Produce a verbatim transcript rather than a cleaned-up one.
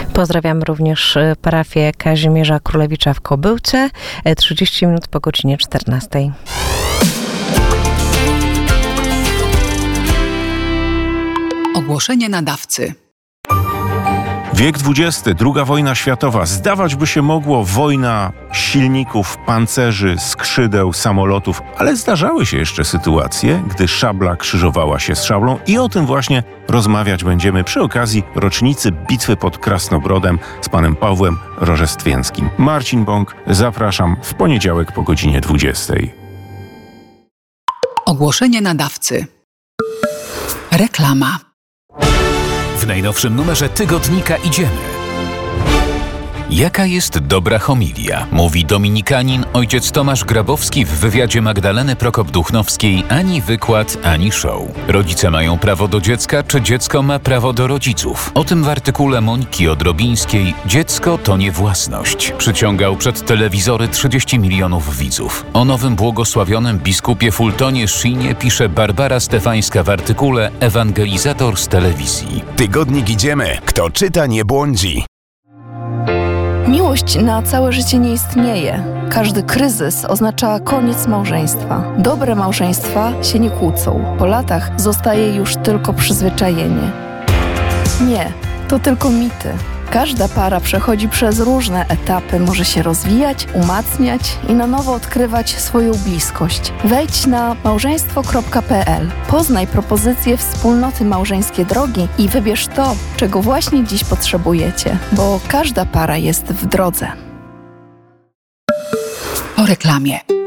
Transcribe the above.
Pozdrawiam również parafię Kazimierza Królewicza w Kobyłce. trzydzieści minut po godzinie czternastej. Ogłoszenie nadawcy. Wiek dwudziesty, druga wojna światowa. Zdawać by się mogło wojna silników, pancerzy, skrzydeł, samolotów, ale zdarzały się jeszcze sytuacje, gdy szabla krzyżowała się z szablą i o tym właśnie rozmawiać będziemy przy okazji rocznicy bitwy pod Krasnobrodem z panem Pawłem Rożestwięckim. Marcin Bąk, zapraszam w poniedziałek po godzinie dwudziestej. Ogłoszenie nadawcy. Reklama. W najnowszym numerze tygodnika Idziemy. Jaka jest dobra homilia? Mówi dominikanin ojciec Tomasz Grabowski w wywiadzie Magdaleny Prokop-Duchnowskiej. Ani wykład, ani show. Rodzice mają prawo do dziecka, czy dziecko ma prawo do rodziców? O tym w artykule Moniki Odrobińskiej Dziecko to nie własność. Przyciągał przed telewizory trzydzieści milionów widzów. O nowym błogosławionym biskupie Fultonie Szynie pisze Barbara Stefańska w artykule Ewangelizator z telewizji. Tygodnik Idziemy. Kto czyta, nie błądzi. Miłość na całe życie nie istnieje. Każdy kryzys oznacza koniec małżeństwa. Dobre małżeństwa się nie kłócą. Po latach zostaje już tylko przyzwyczajenie. Nie, to tylko mity. Każda para przechodzi przez różne etapy, może się rozwijać, umacniać i na nowo odkrywać swoją bliskość. Wejdź na małżeństwo kropka pe el, poznaj propozycje wspólnoty Małżeńskie Drogi i wybierz to, czego właśnie dziś potrzebujecie, bo każda para jest w drodze. Po reklamie.